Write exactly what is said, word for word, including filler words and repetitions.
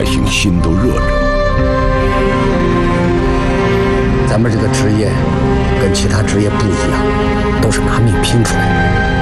姓心都热着。 咱们这个职业跟其他职业不一样，都是拿命拼出来的。